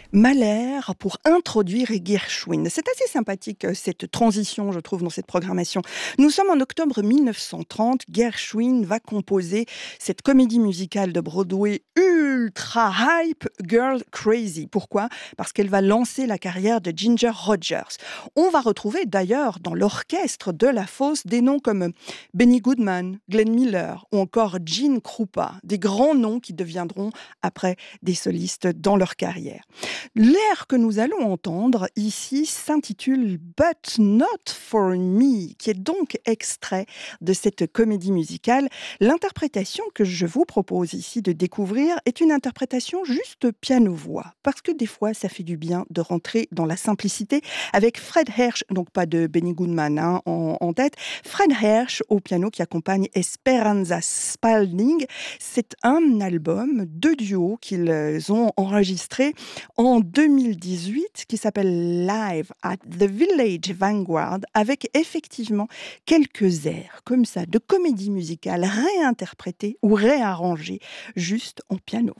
Mahler pour introduire Gershwin. C'est assez sympathique cette transition, je trouve, dans cette programmation. Nous sommes en octobre 1930. Gershwin va composer cette comédie musicale de Broadway ultra hype, Girl Crazy. Pourquoi ? Parce qu'elle va lancer la carrière de Ginger Rogers. On va retrouver d'ailleurs dans l'orchestre de la Fosse des noms comme Benny Goodman, Glenn Miller ou encore Gene Krupa, des grands noms qui deviendront après des solistes dans leur carrière. L'air que nous allons entendre ici s'intitule But Not For Me, qui est donc extrait de cette comédie musicale. L'interprétation que je vous propose ici de découvrir est une interprétation juste piano-voix, parce que des fois ça fait du bien de rentrer dans la simplicité avec Fred Hersch, donc pas de Benny Goodman en tête, Fred Hersch au piano qui accompagne Esperanza Spalding. C'est un album de duo qu'ils ont enregistré en 2018 qui s'appelle Live at the Village Vanguard, avec effectivement quelques airs comme ça de comédie musicale réinterprétés ou réarrangés juste en piano.